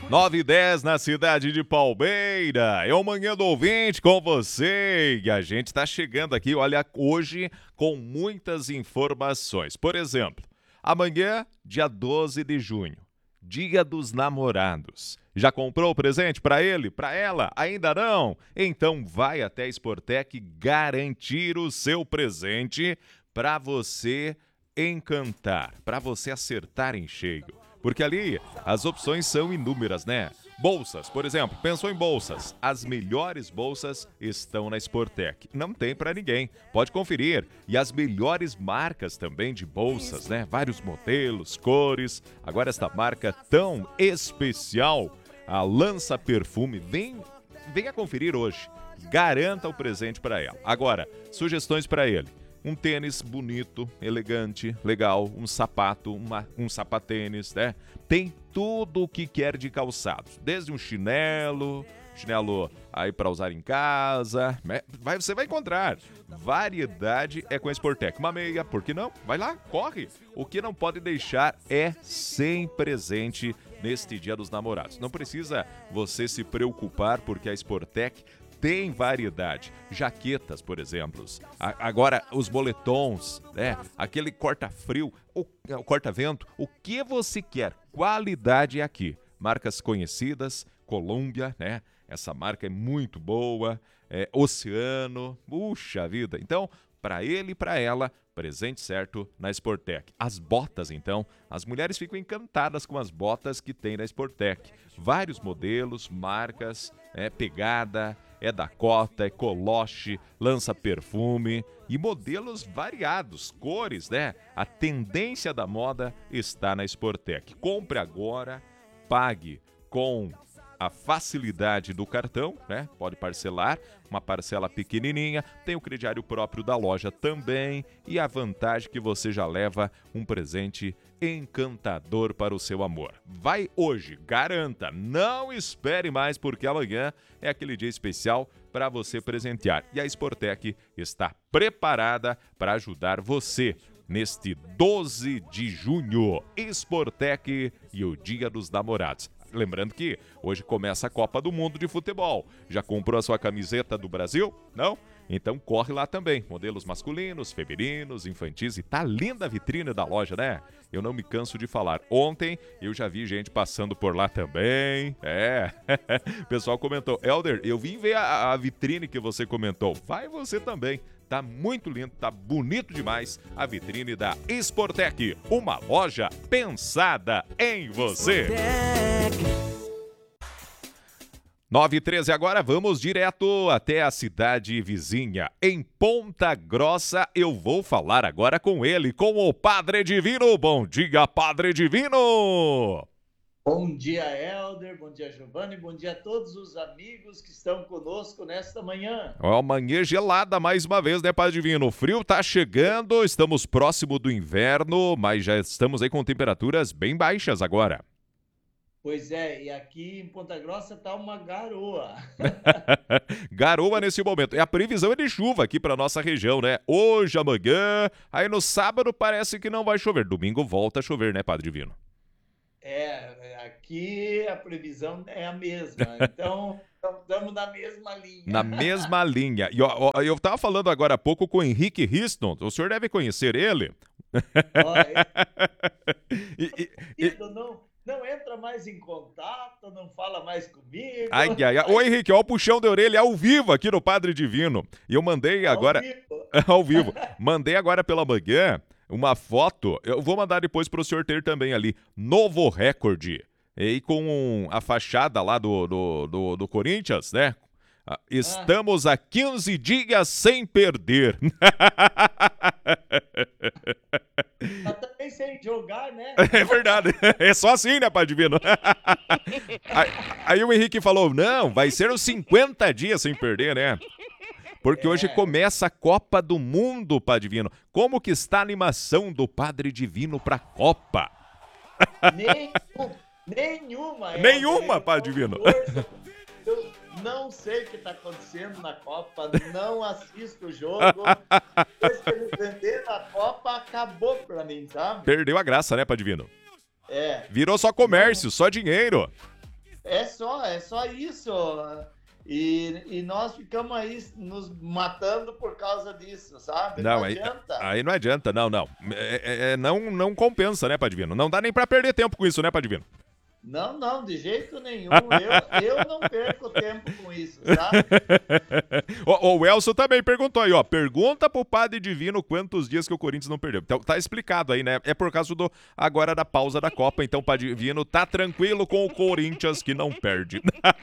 9:10 na cidade de Palmeira. É o Manhã do Ouvinte com você. E a gente está chegando aqui, olha, hoje com muitas informações. Por exemplo, amanhã, dia 12 de junho, Dia dos Namorados. Já comprou o presente para ele, para ela? Ainda não? Então vai até a Sportec garantir o seu presente para você encantar, para você acertar em cheio. Porque ali as opções são inúmeras, né? Bolsas, por exemplo, pensou em bolsas? As melhores bolsas estão na Sportec. Não tem para ninguém. Pode conferir. E as melhores marcas também de bolsas, né? Vários modelos, cores. Agora esta marca tão especial, a Lança Perfume, venha conferir hoje. Garanta o presente para ela. Agora, sugestões para ele. Um tênis bonito, elegante, legal, um sapato, um sapatênis, né? Tem tudo o que quer de calçados, desde um chinelo aí para usar em casa, né? Você vai encontrar. Variedade é com a Sportec. Uma meia, por que não? Vai lá, corre. O que não pode deixar é sem presente neste Dia dos Namorados. Não precisa você se preocupar porque a Sportec tem variedade. Jaquetas, por exemplo. Agora, os moletons, né? Aquele corta-frio, o corta-vento. O que você quer? Qualidade é aqui. Marcas conhecidas, Columbia, né? Essa marca é muito boa. Oceano, puxa vida. Então, para ele e para ela, presente certo na Sportec. As botas, então, as mulheres ficam encantadas com as botas que tem na Sportec. Vários modelos, marcas, pegada, é Dakota, é Coloche, Lança Perfume e modelos variados, cores, né? A tendência da moda está na Sportec. Compre agora, pague com a facilidade do cartão, né? Pode parcelar, uma parcela pequenininha, tem o crediário próprio da loja também e a vantagem que você já leva um presente encantador para o seu amor. Vai hoje, garanta, não espere mais porque amanhã é aquele dia especial para você presentear. E a Sportec está preparada para ajudar você neste 12 de junho. Sportec e o Dia dos Namorados. Lembrando que hoje começa a Copa do Mundo de Futebol. Já comprou a sua camiseta do Brasil? Não? Então corre lá também. Modelos masculinos, femininos, infantis. E tá linda a vitrine da loja, né? Eu não me canso de falar. Ontem eu já vi gente passando por lá também. O pessoal comentou. Elder, eu vim ver a vitrine que você comentou. Vai você também. Tá muito lindo, tá bonito demais a vitrine da Sportec, uma loja pensada em você. 9:13 agora, vamos direto até a cidade vizinha. Em Ponta Grossa, eu vou falar agora com ele, com o Padre Divino. Bom dia, Padre Divino! Bom dia, Elder, bom dia, Giovanni, bom dia a todos os amigos que estão conosco nesta manhã. Ó, manhã gelada mais uma vez, né, Padre Divino? O frio tá chegando, estamos próximo do inverno, mas já estamos aí com temperaturas bem baixas agora. Pois é, e aqui em Ponta Grossa tá uma garoa. Garoa nesse momento. E a previsão é de chuva aqui para nossa região, né? Hoje, amanhã, aí no sábado parece que não vai chover. Domingo volta a chover, né, Padre Divino? Aqui a previsão é a mesma, então estamos na mesma linha. Na mesma linha. E ó, eu tava falando agora há pouco com o Henrique Riston, o senhor deve conhecer ele. Não entra mais em contato, não fala mais comigo. Ai. Ô Henrique, ó o puxão de orelha ao vivo aqui no Padre Divino. E eu mandei agora... Ao vivo. Mandei agora pela manhã uma foto, eu vou mandar depois para o senhor ter também ali, novo recorde. E com a fachada lá do Corinthians, né? Estamos há 15 dias sem perder. Mas também sem jogar, né? É verdade. É só assim, né, Padre Divino? Aí o Henrique falou, não, vai ser uns 50 dias sem perder, né? Porque hoje começa a Copa do Mundo, Padre Divino. Como que está a animação do Padre Divino para a Copa? Nenhuma. Nenhuma, Padre Divino. Eu não sei o que está acontecendo na Copa, não assisto o jogo. Depois que eles venderam a Copa, acabou pra mim, sabe? Perdeu a graça, né, Padre Divino? Virou só comércio, só dinheiro. É só isso. E nós ficamos aí nos matando por causa disso, sabe? Não Não, adianta. aí não adianta, não. Não compensa, né, Padivino? Não dá nem pra perder tempo com isso, né, Padivino? Não, de jeito nenhum. Eu não perco tempo com isso, sabe? O Elson também perguntou aí, ó. Pergunta pro Padre Divino quantos dias que o Corinthians não perdeu. Então tá explicado aí, né? É por causa agora da pausa da Copa. Então o Padre Divino tá tranquilo com o Corinthians que não perde.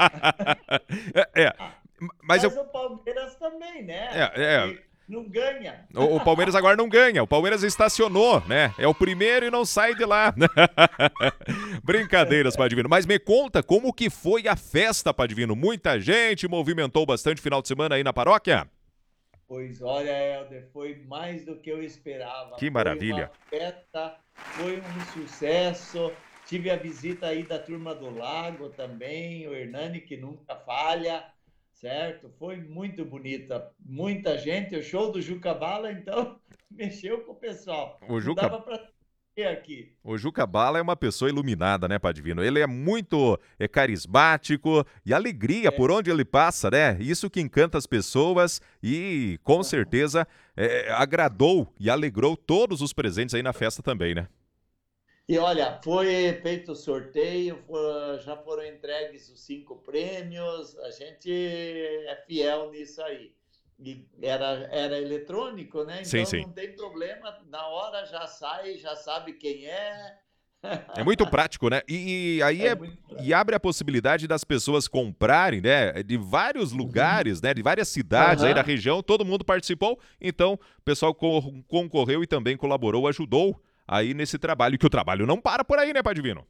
é, mas o Palmeiras também, né? Não ganha. O Palmeiras agora não ganha. O Palmeiras estacionou, né? É o primeiro e não sai de lá. Brincadeiras, Padivino. Mas me conta como que foi a festa, Padivino. Muita gente movimentou bastante final de semana aí na paróquia? Pois olha, Helder, foi mais do que eu esperava. Que maravilha. Foi uma festa, foi um sucesso. Tive a visita aí da turma do Lago também, o Hernani, que nunca falha. Certo? Foi muito bonita. Muita gente. O show do Juca Bala, então, mexeu com o pessoal. Não dava para ter aqui. O Juca Bala é uma pessoa iluminada, né, Padivino? Ele é muito carismático e alegria por onde ele passa, né? Isso que encanta as pessoas e, com certeza, agradou e alegrou todos os presentes aí na festa também, né? E olha, foi feito o sorteio, já foram entregues os 5 prêmios, a gente é fiel nisso aí. E era eletrônico, né? Então sim. Não tem problema, na hora já sai, já sabe quem é. É muito prático, né? E aí e abre a possibilidade das pessoas comprarem, né? De vários lugares, né? De várias cidades aí da região, todo mundo participou, então o pessoal concorreu e também colaborou, ajudou aí nesse trabalho, que o trabalho não para por aí, né, Padivino?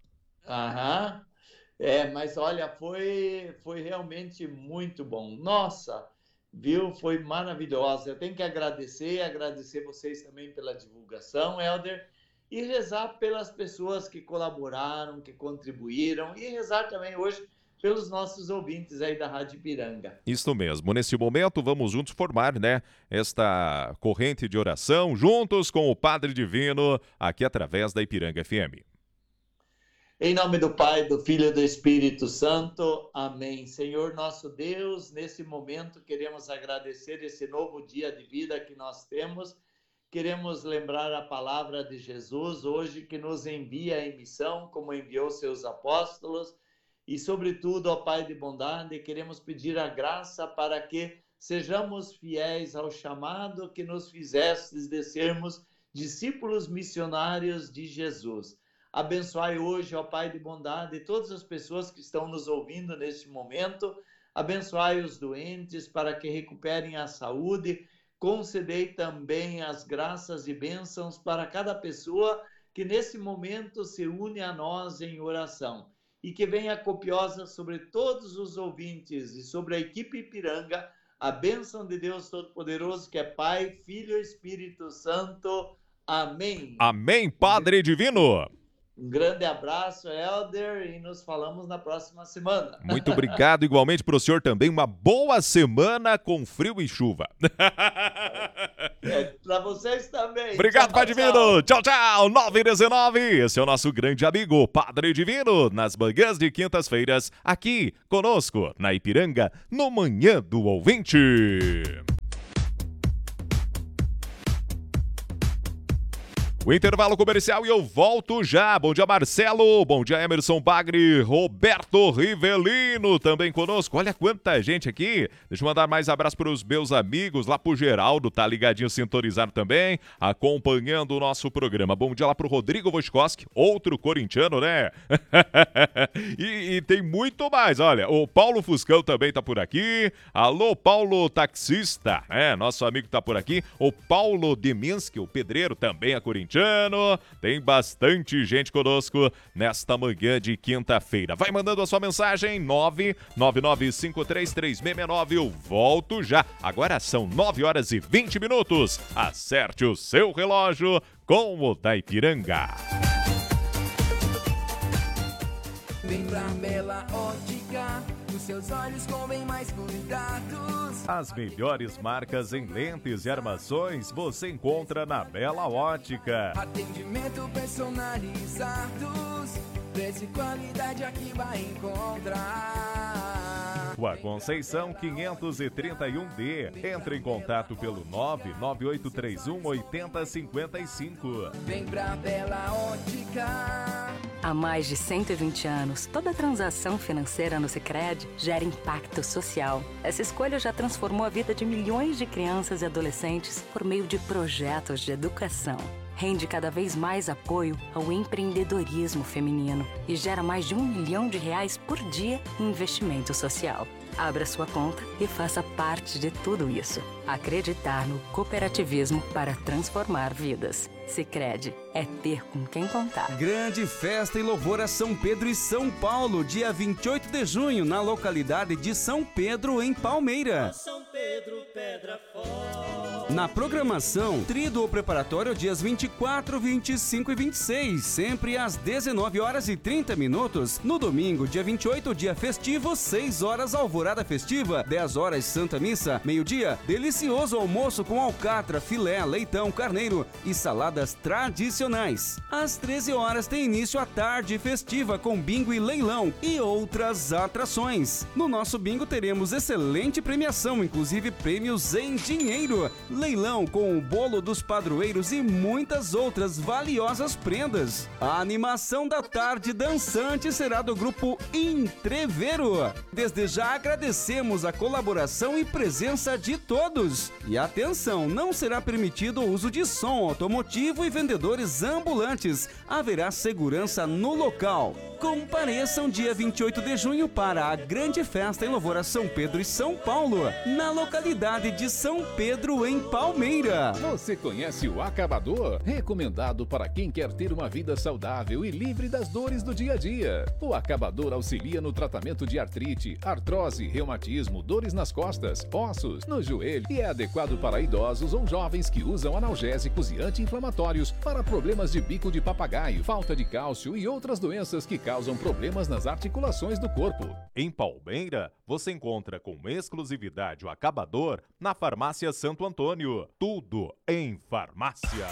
Mas olha, foi realmente muito bom. Nossa, viu? Foi maravilhosa. Eu tenho que agradecer vocês também pela divulgação, Helder, e rezar pelas pessoas que colaboraram, que contribuíram, e rezar também hoje pelos nossos ouvintes aí da Rádio Ipiranga. Isso mesmo. Nesse momento, vamos juntos formar, né, esta corrente de oração, juntos com o Padre Divino, aqui através da Ipiranga FM. Em nome do Pai, do Filho e do Espírito Santo. Amém. Senhor nosso Deus, nesse momento queremos agradecer esse novo dia de vida que nós temos. Queremos lembrar a palavra de Jesus hoje, que nos envia em missão, como enviou seus apóstolos. E, sobretudo, ó Pai de bondade, queremos pedir a graça para que sejamos fiéis ao chamado que nos fizestes de sermos discípulos missionários de Jesus. Abençoai hoje, ó Pai de bondade, todas as pessoas que estão nos ouvindo neste momento. Abençoai os doentes para que recuperem a saúde. Concedei também as graças e bênçãos para cada pessoa que nesse momento se une a nós em oração. E que venha copiosa sobre todos os ouvintes e sobre a equipe Ipiranga, a bênção de Deus Todo-Poderoso, que é Pai, Filho e Espírito Santo. Amém. Amém, Padre Divino. Um grande abraço, Helder, e nos falamos na próxima semana. Muito obrigado, igualmente para o senhor também. Uma boa semana com frio e chuva. Para vocês também. Obrigado, Padre Divino. Tchau, 9h19. Esse é o nosso grande amigo, Padre Divino, nas manhãs de quintas-feiras, aqui conosco, na Ipiranga, no Manhã do Ouvinte. O intervalo comercial e eu volto já. Bom dia, Marcelo. Bom dia, Emerson Bagre. Roberto Rivelino também conosco. Olha quanta gente aqui. Deixa eu mandar mais abraço para os meus amigos. Lá pro Geraldo, tá ligadinho, sintonizado também, acompanhando o nosso programa. Bom dia lá pro Rodrigo Voskoski, outro corintiano, né? e tem muito mais. Olha, o Paulo Fuscão também tá por aqui. Alô, Paulo Taxista. Nosso amigo tá por aqui. O Paulo Deminski, o pedreiro, também é corintiano. Tem bastante gente conosco nesta manhã de quinta-feira. Vai mandando a sua mensagem, 999533669. Eu volto já. Agora são 9h20. Acerte o seu relógio com o da Ipiranga. Vem pra Bela Ótica, os seus olhos convém mais cuidados. As melhores marcas em lentes e armações você encontra na Bela Ótica. Atendimento personalizados, preço e qualidade aqui vai encontrar. Rua Conceição 531D. Entre em contato pelo 99831 8055. Vem pra Bela Ótica. Há mais de 120 anos, toda transação financeira no Sicredi gera impacto social. Essa escolha já transformou a vida de milhões de crianças e adolescentes por meio de projetos de educação. Rende cada vez mais apoio ao empreendedorismo feminino e gera mais de R$1 milhão por dia em investimento social. Abra sua conta e faça parte de tudo isso. Acreditar no cooperativismo para transformar vidas. Sicredi é ter com quem contar. Grande festa e louvor a São Pedro e São Paulo, dia 28 de junho, na localidade de São Pedro, em Palmeira. São Pedro, Pedra Forte. Na programação, tríduo preparatório dias 24, 25 e 26, sempre às 19h30. No domingo, dia 28, dia festivo, 6 horas alvorada festiva, 10 horas Santa Missa, meio-dia, delicioso almoço com alcatra, filé, leitão, carneiro e saladas tradicionais. Às 13 horas tem início a tarde festiva com bingo e leilão e outras atrações. No nosso bingo teremos excelente premiação, inclusive prêmios em dinheiro, leilão com o bolo dos padroeiros e muitas outras valiosas prendas. A animação da tarde dançante será do grupo Entrevero. Desde já agradecemos a colaboração e presença de todos. E atenção, não será permitido o uso de som automotivo e vendedores ambulantes. Haverá segurança no local. Compareçam dia 28 de junho para a grande festa em louvor a São Pedro e São Paulo, na localidade de São Pedro, em Palmeira. Você conhece o Acabador? Recomendado para quem quer ter uma vida saudável e livre das dores do dia a dia. O Acabador auxilia no tratamento de artrite, artrose, reumatismo, dores nas costas, ossos, no joelho e é adequado para idosos ou jovens que usam analgésicos e anti-inflamatórios para problemas de bico de papagaio, falta de cálcio e outras doenças que causam problemas nas articulações do corpo. Em Palmeira, você encontra com exclusividade o Acabador na Farmácia Santo Antônio. Tudo em farmácia.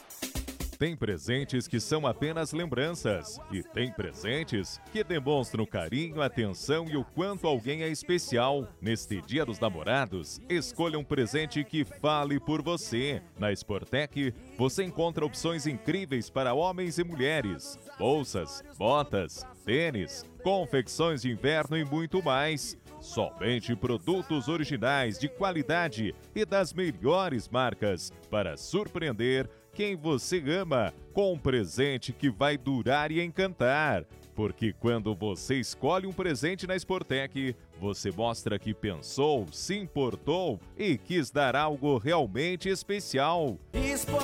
Tem presentes que são apenas lembranças e tem presentes que demonstram carinho, atenção e o quanto alguém é especial. Neste Dia dos Namorados, escolha um presente que fale por você. Na Sportec, você encontra opções incríveis para homens e mulheres. Bolsas, botas, tênis, confecções de inverno e muito mais. Somente produtos originais de qualidade e das melhores marcas para surpreender quem você ama com um presente que vai durar e encantar. Porque quando você escolhe um presente na Sportec, você mostra que pensou, se importou e quis dar algo realmente especial.